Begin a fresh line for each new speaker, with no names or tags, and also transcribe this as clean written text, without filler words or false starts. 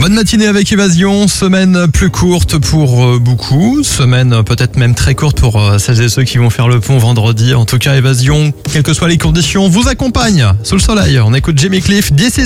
Bonne matinée avec Évasion, semaine plus courte pour beaucoup, semaine peut-être même très courte pour celles et ceux qui vont faire le pont vendredi. En tout cas, Évasion, quelles que soient les conditions, vous accompagne sous le soleil. On écoute Jimmy Cliff, This Is